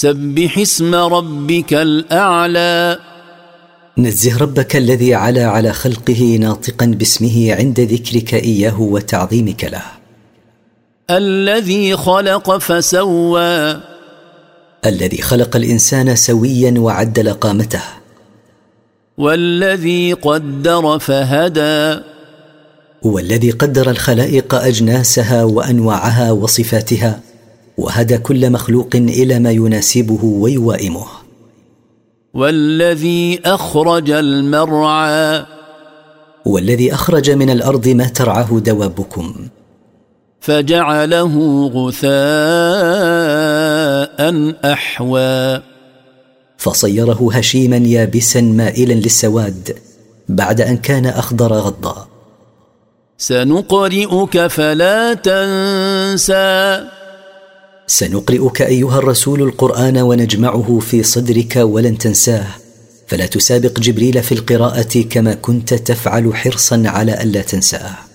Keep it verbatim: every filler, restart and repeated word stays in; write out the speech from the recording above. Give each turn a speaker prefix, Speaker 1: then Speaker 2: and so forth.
Speaker 1: سبح اسم ربك الأعلى.
Speaker 2: نزه ربك الذي علا على خلقه ناطقا باسمه عند ذكرك إياه وتعظيمك له.
Speaker 1: الذي خلق فسوى.
Speaker 2: الذي خلق الإنسان سويا وعدل قامته.
Speaker 1: والذي قدر فهدى.
Speaker 2: والذي قدر الخلائق أجناسها وأنواعها وصفاتها، وهدى كل مخلوق إلى ما يناسبه ويوائمه.
Speaker 1: والذي أخرج المرعى.
Speaker 2: والذي أخرج من الأرض ما ترعاه دوابكم.
Speaker 1: فجعله غثاء أحوى.
Speaker 2: فصيره هشيما يابسا مائلا للسواد بعد أن كان أخضر غضا.
Speaker 1: سنقرئك فلا تنسى.
Speaker 2: سنقرئك أيها الرسول القرآن ونجمعه في صدرك ولن تنساه، فلا تسابق جبريل في القراءة كما كنت تفعل حرصا على ألا تنساه.